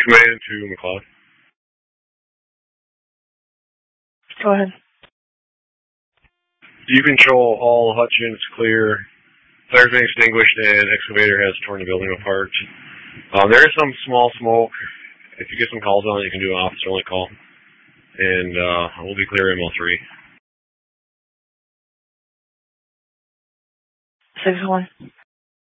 Command to McLeod. Go ahead. You control all hutch units clear. Fire's been extinguished and excavator has torn the building apart. There is some small smoke. If you get some calls on it, you can do an officer-only call. And we'll be clear ML3. 6-1.